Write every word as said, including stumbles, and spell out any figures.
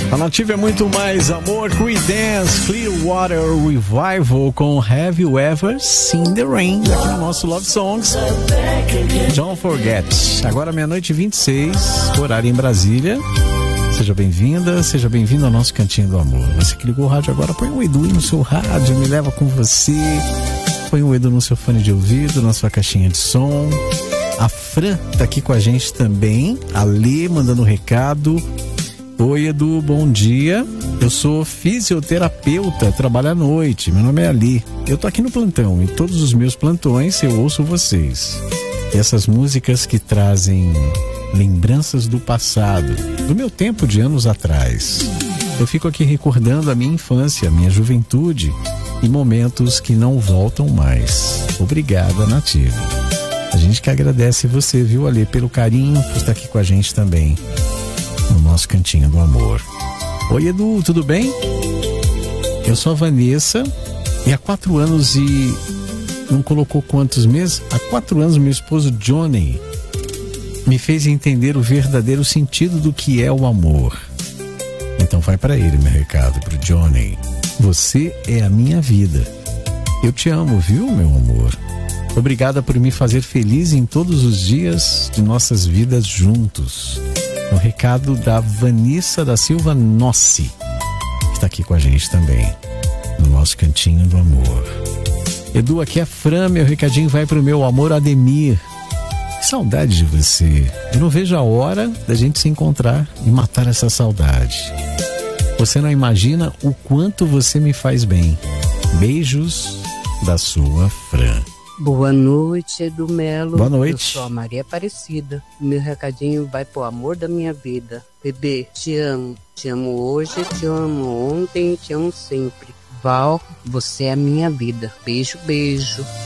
A Nativa é muito mais amor. Creedence Clearwater Revival com Have You Ever Seen the Rain? Aqui no nosso Love Songs. Don't Forget. Agora meia-noite e vinte e seis, horário em Brasília. Seja bem-vinda, seja bem-vindo ao nosso Cantinho do Amor. Você que ligou o rádio agora, põe um Edu aí no seu rádio, me leva com você. Põe um Edu no seu fone de ouvido, na sua caixinha de som. A Fran tá aqui com a gente também. A Lê mandando um recado. Oi, Edu, bom dia. Eu sou fisioterapeuta, trabalho à noite. Meu nome é Ali. Eu tô aqui no plantão. Em todos os meus plantões eu ouço vocês. E essas músicas que trazem lembranças do passado, do meu tempo de anos atrás. Eu fico aqui recordando a minha infância, a minha juventude e momentos que não voltam mais. Obrigada, Nativa. A gente que agradece você, viu, Ali, pelo carinho por estar aqui com a gente também no nosso Cantinho do Amor. Oi, Edu, tudo bem? Eu sou a Vanessa e há quatro anos e... não colocou quantos meses? Há quatro anos meu esposo Johnny me fez entender o verdadeiro sentido do que é o amor. Então vai para ele meu recado, pro Johnny. Você é a minha vida. Eu te amo, viu, meu amor? Obrigada por me fazer feliz em todos os dias de nossas vidas juntos. O recado da Vanessa da Silva Nossi, que está aqui com a gente também, no nosso Cantinho do Amor. Edu, aqui é a Fran, meu recadinho vai pro meu amor Ademir. Que saudade de você. Eu não vejo a hora da gente se encontrar e matar essa saudade. Você não imagina o quanto você me faz bem. Beijos da sua Fran. Boa noite, Edu Melo. Boa noite. Eu sou a Maria Aparecida. Meu recadinho vai pro amor da minha vida. Bebê, te amo. Te amo hoje, te amo ontem, te amo sempre. Val, você é a minha vida. Beijo, beijo.